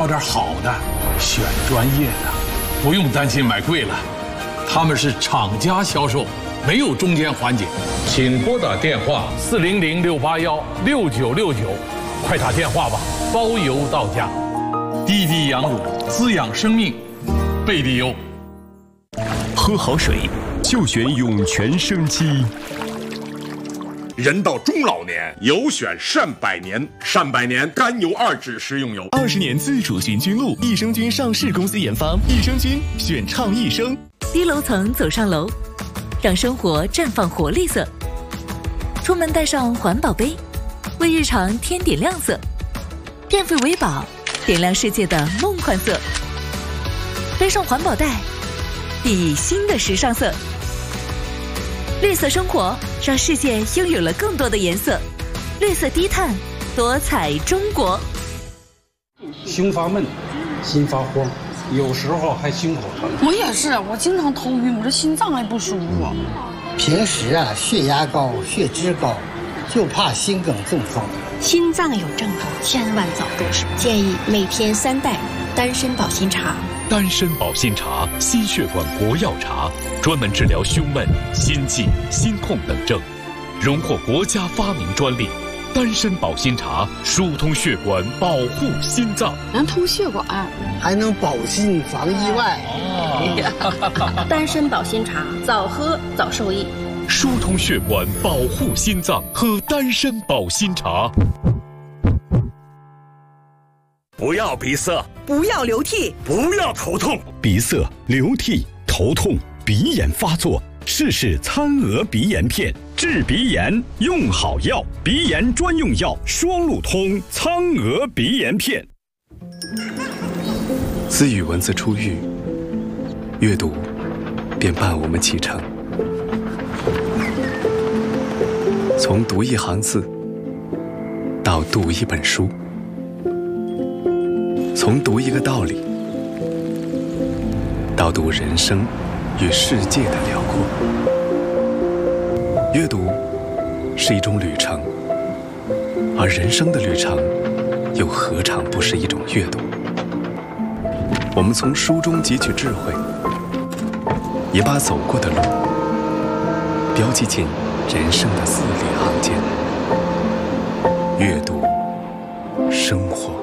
点好的，选专业的，不用担心买贵了。他们是厂家销售，没有中间环节。请拨打电话400-681-6969，快打电话吧，包邮到家。滴滴羊乳滋养生命，贝蒂优。 喝好水就选涌泉生机。 人到中老年，有选善百年。善百年甘油2酯食用油 ，20年自主寻菌露，益生菌上市公司研发，益生菌选倡益生。 低楼层走上楼，让生活绽放活力色。出门带上环保杯，为日常添点亮色。变废为宝，点亮世界的梦幻色。背上环保袋，熠熠新的时尚色。绿色生活让世界拥有了更多的颜色。绿色低碳，多彩中国。 胸发闷，心发慌，有时候还心口疼。 我也是，我经常头晕，我这心脏还不舒服。 平时血压高、血脂高，就怕心梗中风。 心脏有症状，千万早重视。建议每天3袋丹参保心茶。 丹参保心茶，心血管国药茶，专门治疗胸闷、心悸、心痛等症，荣获国家发明专利。丹参保心茶疏通血管，保护心脏， 能通血管， 还能保心防意外。 丹参保心茶，早喝早受益。 疏通血管，保护心脏，喝丹参保心茶。 不要鼻塞， 不要流涕， 不要头痛。 鼻塞、流涕、头痛、鼻炎发作，试试餐鹅鼻炎片，治鼻炎用好药，鼻炎专用药双路通苍鹅鼻炎片。 自与文字初遇，阅读便伴我们启程。从读一行字到读一本书，从读一个道理到读人生与世界的辽阔。阅读是一种旅程，而人生的旅程又何尝不是一种阅读？我们从书中汲取智慧，也把走过的路标记进人生的字里行间。阅读，生活。